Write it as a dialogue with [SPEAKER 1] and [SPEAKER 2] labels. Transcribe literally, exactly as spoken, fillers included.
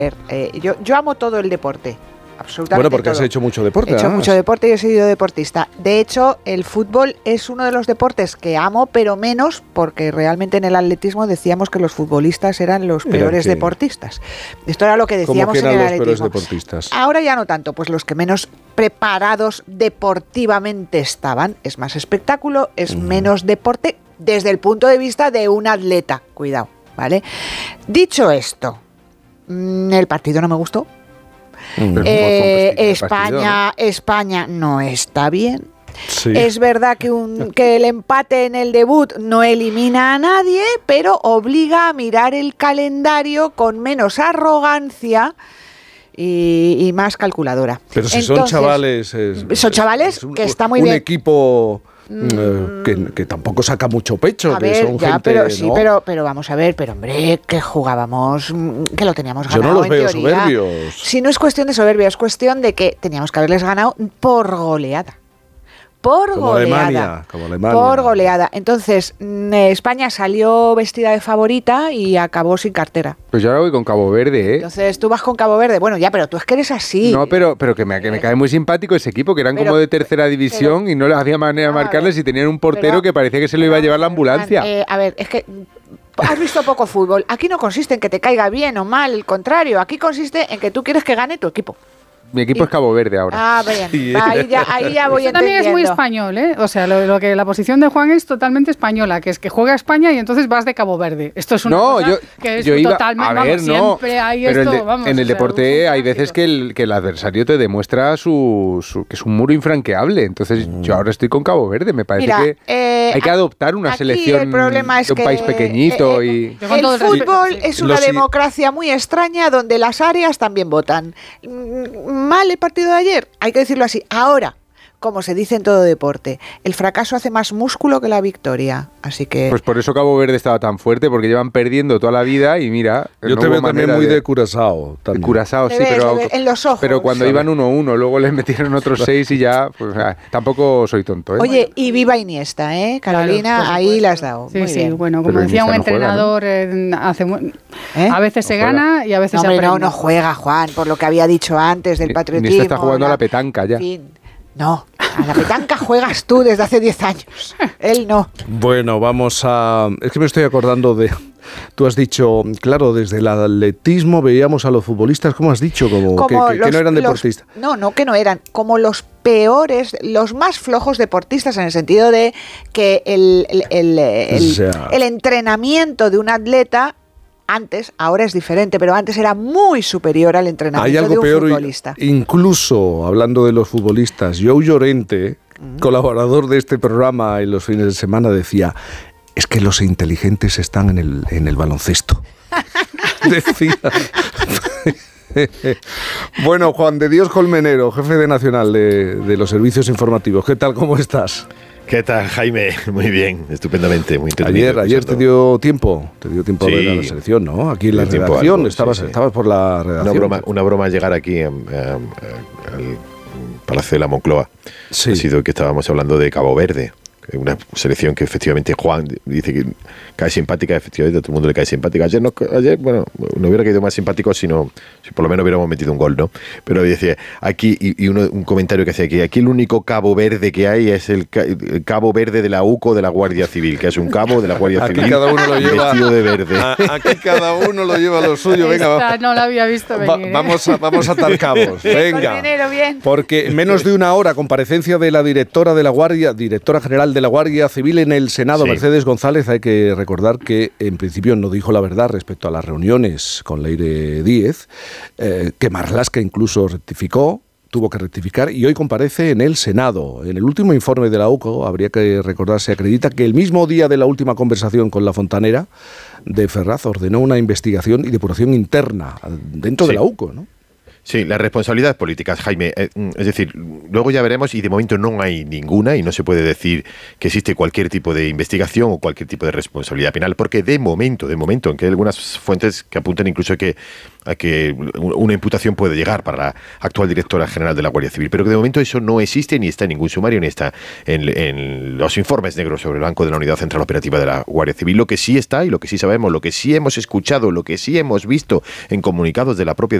[SPEAKER 1] Eh, yo, yo amo todo el deporte. Absolutamente
[SPEAKER 2] bueno, porque
[SPEAKER 1] todo.
[SPEAKER 2] has hecho mucho deporte.
[SPEAKER 1] He hecho
[SPEAKER 2] además.
[SPEAKER 1] mucho deporte y he sido deportista. De hecho, el fútbol es uno de los deportes que amo, pero menos porque realmente en el atletismo decíamos que los futbolistas eran los peores
[SPEAKER 2] ¿Eran
[SPEAKER 1] deportistas. Esto era lo que
[SPEAKER 2] ¿Cómo
[SPEAKER 1] decíamos
[SPEAKER 2] que eran
[SPEAKER 1] en el
[SPEAKER 2] los peores
[SPEAKER 1] atletismo.
[SPEAKER 2] deportistas?
[SPEAKER 1] Ahora ya no tanto, pues los que menos preparados deportivamente estaban. Es más espectáculo, es uh-huh. menos deporte desde el punto de vista de un atleta. Cuidado, ¿vale? Dicho esto, el partido no me gustó. Eh, España, ¿no? España no está bien. Sí. Es verdad que, un, que el empate en el debut no elimina a nadie, pero obliga a mirar el calendario con menos arrogancia y, y más calculadora.
[SPEAKER 2] Pero si
[SPEAKER 1] Entonces,
[SPEAKER 2] son chavales... Es,
[SPEAKER 1] son chavales
[SPEAKER 2] es un,
[SPEAKER 1] que está muy
[SPEAKER 2] un
[SPEAKER 1] bien.
[SPEAKER 2] Un equipo... Mm. Que, que tampoco saca mucho pecho,
[SPEAKER 1] a
[SPEAKER 2] que
[SPEAKER 1] ver,
[SPEAKER 2] son
[SPEAKER 1] ya,
[SPEAKER 2] gente,
[SPEAKER 1] pero,
[SPEAKER 2] ¿no?
[SPEAKER 1] Sí, pero, pero vamos a ver, pero hombre, que jugábamos, que lo teníamos ganado.
[SPEAKER 2] Yo no los
[SPEAKER 1] en
[SPEAKER 2] veo
[SPEAKER 1] teoría.
[SPEAKER 2] soberbios.
[SPEAKER 1] Si no es cuestión de soberbia, es cuestión de que teníamos que haberles ganado por goleada. Por
[SPEAKER 2] como
[SPEAKER 1] goleada.
[SPEAKER 2] Alemania, como Alemania.
[SPEAKER 1] Por goleada. Entonces, España salió vestida de favorita y acabó sin cartera.
[SPEAKER 3] Pues yo ahora voy con Cabo Verde, ¿eh?
[SPEAKER 1] Entonces tú vas con Cabo Verde. Bueno, ya, pero tú es que eres así.
[SPEAKER 3] No, pero, pero que, me, que me cae muy simpático ese equipo, que eran pero, como de tercera división pero, y no les hacía manera de marcarles y tenían un portero pero, que parecía que se lo iba a llevar la ambulancia.
[SPEAKER 1] Eh, a ver, es que... Has visto poco fútbol. Aquí no consiste en que te caiga bien o mal, el contrario. Aquí consiste en que tú quieres que gane tu equipo.
[SPEAKER 3] Mi equipo
[SPEAKER 1] y,
[SPEAKER 3] es Cabo Verde ahora.
[SPEAKER 1] Ah, bien. Ahí ya, ahí ya voy
[SPEAKER 4] Eso
[SPEAKER 1] entendiendo.
[SPEAKER 4] También es muy español, ¿eh? O sea, lo, lo que la posición de Juan es totalmente española, que es que juega España y entonces vas de Cabo Verde. Esto es una
[SPEAKER 3] no,
[SPEAKER 4] cosa
[SPEAKER 3] yo,
[SPEAKER 4] que es
[SPEAKER 3] yo iba,
[SPEAKER 4] totalmente,
[SPEAKER 3] a ver,
[SPEAKER 4] vamos,
[SPEAKER 3] no,
[SPEAKER 4] siempre hay
[SPEAKER 3] pero
[SPEAKER 4] esto,
[SPEAKER 3] el de,
[SPEAKER 4] vamos.
[SPEAKER 3] En el
[SPEAKER 4] o sea,
[SPEAKER 3] deporte hay veces que el, que el adversario te demuestra su, su, que es un muro infranqueable. Entonces mm. yo ahora estoy con Cabo Verde. Me parece
[SPEAKER 1] Mira,
[SPEAKER 3] que
[SPEAKER 1] eh,
[SPEAKER 3] hay que adoptar una selección
[SPEAKER 1] el problema es
[SPEAKER 3] de un
[SPEAKER 1] que,
[SPEAKER 3] país pequeñito.
[SPEAKER 1] Eh, eh,
[SPEAKER 3] y
[SPEAKER 1] el, el fútbol es una
[SPEAKER 2] Los,
[SPEAKER 1] democracia muy extraña donde las áreas también votan. Mal el partido de ayer, hay que decirlo así. Ahora, como se dice en todo deporte, el fracaso hace más músculo que la victoria, así que...
[SPEAKER 3] Pues por eso Cabo Verde estaba tan fuerte, porque llevan perdiendo toda la vida y mira...
[SPEAKER 2] Yo
[SPEAKER 3] no
[SPEAKER 2] te veo también muy de, de
[SPEAKER 3] Curazao.
[SPEAKER 2] También.
[SPEAKER 3] Curazao, sí,
[SPEAKER 1] ves,
[SPEAKER 3] pero...
[SPEAKER 1] En los ojos.
[SPEAKER 3] Pero cuando
[SPEAKER 2] ¿sabes?
[SPEAKER 3] Iban uno uno, luego les metieron otros seis y ya... Pues, ah, tampoco soy tonto, ¿eh?
[SPEAKER 1] Oye, y viva Iniesta, ¿eh? Carolina,
[SPEAKER 4] claro,
[SPEAKER 1] ahí la has dado.
[SPEAKER 4] Sí,
[SPEAKER 1] muy
[SPEAKER 4] sí,
[SPEAKER 1] bien.
[SPEAKER 4] bueno, como
[SPEAKER 3] pero
[SPEAKER 4] decía un
[SPEAKER 3] no
[SPEAKER 4] entrenador,
[SPEAKER 3] juega, ¿no?
[SPEAKER 4] eh, hace,
[SPEAKER 1] ¿Eh?
[SPEAKER 4] a veces
[SPEAKER 3] no
[SPEAKER 4] se
[SPEAKER 3] juega.
[SPEAKER 4] gana y a veces
[SPEAKER 1] no,
[SPEAKER 4] se
[SPEAKER 1] hombre,
[SPEAKER 4] aprende.
[SPEAKER 1] No, no juega, Juan, por lo que había dicho antes del patriotismo.
[SPEAKER 3] Iniesta está jugando
[SPEAKER 1] la,
[SPEAKER 3] a la petanca ya.
[SPEAKER 1] En fin. No, a la petanca juegas tú desde hace diez años. Él no.
[SPEAKER 2] Bueno, vamos a... Es que me estoy acordando de... Tú has dicho, claro, desde el atletismo veíamos a los futbolistas, ¿cómo has dicho? Como,
[SPEAKER 1] como
[SPEAKER 2] que, que,
[SPEAKER 1] los,
[SPEAKER 2] que no eran
[SPEAKER 1] los,
[SPEAKER 2] deportistas.
[SPEAKER 1] No, no, que no eran. Como los peores, los más flojos deportistas, en el sentido de que el, el, el, el, o sea, el entrenamiento de un atleta... Antes, ahora es diferente, pero antes era muy superior al entrenamiento
[SPEAKER 2] Hay algo
[SPEAKER 1] de un
[SPEAKER 2] peor,
[SPEAKER 1] futbolista.
[SPEAKER 2] Incluso, hablando de los futbolistas, Joe Llorente, mm. colaborador de este programa en los fines de semana, decía, es que los inteligentes están en el, en el baloncesto. Decía... Bueno, Juan de Dios Colmenero, jefe de Nacional de, de los Servicios Informativos, ¿qué tal, cómo estás?
[SPEAKER 5] ¿Qué tal, Jaime? Muy bien, estupendamente, muy
[SPEAKER 2] Ayer, ayer te dio tiempo, te dio tiempo sí, a ver a la selección, ¿no? Aquí en la redacción, algo, estabas, sí, sí. estabas por la redacción.
[SPEAKER 5] Una broma, una broma llegar aquí um, um, al Palacio de la Moncloa. Sí. Ha sido que estábamos hablando de Cabo Verde, una selección que efectivamente Juan dice que cae simpática, efectivamente a todo el mundo le cae simpática. Ayer, no, ayer bueno, no hubiera caído más simpático si, no, si por lo menos hubiéramos metido un gol, ¿no? Pero decía, aquí, y, y uno, un comentario que hacía aquí, aquí el único Cabo Verde que hay es el, el Cabo Verde de la U C O de la Guardia Civil, que es un cabo de la Guardia
[SPEAKER 2] aquí
[SPEAKER 5] Civil
[SPEAKER 2] cada uno lo lleva,
[SPEAKER 5] vestido de verde.
[SPEAKER 2] A, aquí cada uno lo lleva lo suyo. Venga,
[SPEAKER 4] Esta no la había visto venir,
[SPEAKER 2] va,
[SPEAKER 4] ¿eh?
[SPEAKER 2] vamos, a, vamos a atar cabos, venga.
[SPEAKER 1] Bien.
[SPEAKER 2] Porque en menos de una hora, comparecencia de la directora de la Guardia, directora general de la Guardia Civil en el Senado, sí. Mercedes González. Hay que recordar que en principio no dijo la verdad respecto a las reuniones con Leire Díez, eh, que Marlaska incluso rectificó, tuvo que rectificar y hoy comparece en el Senado. En el último informe de la U C O, habría que recordar, se acredita que el mismo día de la última conversación con la fontanera de Ferraz ordenó una investigación y depuración interna dentro sí. de la U C O, ¿no?
[SPEAKER 5] Sí, las responsabilidades políticas, Jaime. Eh, es decir, luego ya veremos y de momento no hay ninguna y no se puede decir que existe cualquier tipo de investigación o cualquier tipo de responsabilidad penal, porque de momento, de momento, aunque hay algunas fuentes que apuntan incluso a que, a que una imputación puede llegar para la actual directora general de la Guardia Civil, pero que de momento eso no existe ni está en ningún sumario ni está en, en los informes negros sobre el blanco de la Unidad Central Operativa de la Guardia Civil. Lo que sí está y lo que sí sabemos, lo que sí hemos escuchado, lo que sí hemos visto en comunicados de la propia